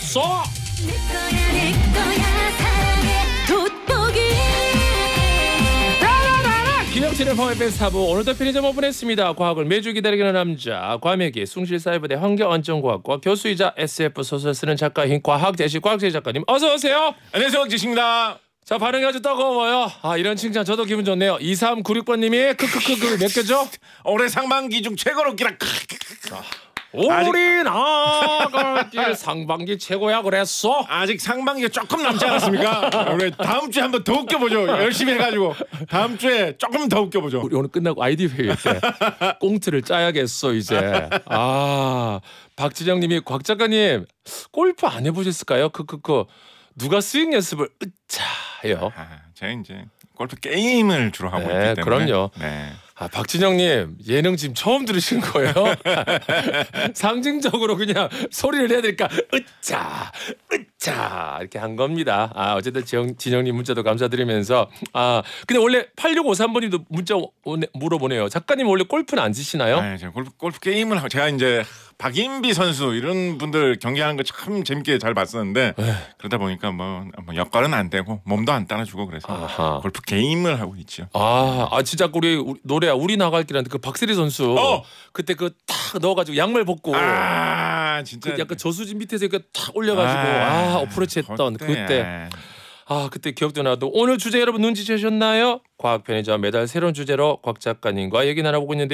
그랬어? 김영철의 포함 사부 오늘도 편의점 오픈했습니다. 과학을 매주 기다리는 남자 과메기 숭실사이버대 환경안전과학과 교수이자 SF 소설 쓰는 작가인 과학제시 과학제시 작가님 어서 오세요. 안녕하세요, 제시입니다. 자, 반응이 아주 뜨거워요. 이런 칭찬 저도 기분 좋네요. 2396번님이 크크크크 몇 개죠? 올해 상반기 중 최고로 기라. 우리 나갈 상반기 최고야 그랬어? 아직 상반기가 조금 남지 않았습니까? 우리 다음 주에 한번 더 웃겨보죠. 열심히 해가지고 다음 주에 조금 더 웃겨보죠. 우리 오늘 끝나고 아이디 회의 때 꽁트를 짜야겠어 이제. 박진영님이 곽 작가님 골프 안 해보셨을까요? 크크크 누가 스윙 연습을 해요? 제가 이제 골프 게임을 주로 하고 있기 때문에. 그럼요. 네. 박진영님 예능 지금 처음 들으신 거예요? 상징적으로 그냥 소리를 해야 되니까 으짜 이렇게 한 겁니다. 어쨌든 진영님 문자도 감사드리면서 근데 원래 8653번님도 문자 물어보네요. 작가님 원래 골프는 안 치시나요? 네, 제가 골프 게임을 하고 제가 이제 박인비 선수 이런 분들 경기하는 거 참 재밌게 잘 봤었는데 그러다 보니까 뭐 역할은 안 되고 몸도 안 따라주고 그래서 골프 게임을 하고 있죠. 진짜 우리 노래 우리 나갈 길한테 그 박세리 선수 그때 그 탁 넣어가지고 양말 벗고 진짜 그 약간 저수지 밑에서 이렇게 탁 올려가지고 어프로치 했던 그때 그때 기억도 나도. 오늘 주제 여러분 눈치채셨나요? 과학 편의점 매달 새로운 주제로 곽 작가님과 얘기 나눠보고 있는데